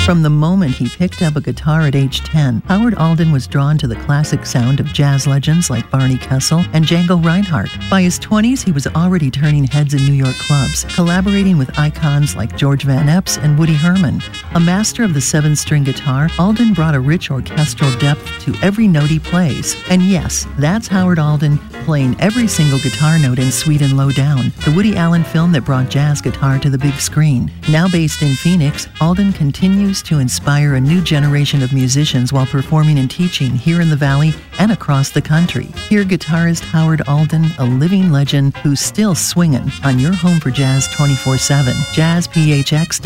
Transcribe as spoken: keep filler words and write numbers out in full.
From the moment he picked up a guitar at age ten, Howard Alden was drawn to the classic sound of jazz legends like Barney Kessel and Django Reinhardt. By his twenties, he was already turning heads in New York clubs, collaborating with icons like George Van Eps and Woody Herman. A master of the seven-string guitar, Alden brought a rich orchestral depth to every note he plays. And yes, that's Howard Alden playing every single guitar note in Sweet and Low Down, the Woody Allen film that brought jazz guitar to the big screen. Now based in Phoenix, Alden continues to inspire a new generation of musicians while performing and teaching here in the Valley and across the country. Hear guitarist Howard Alden, a living legend who's still swinging, on your home for jazz twenty-four seven, jazz p h x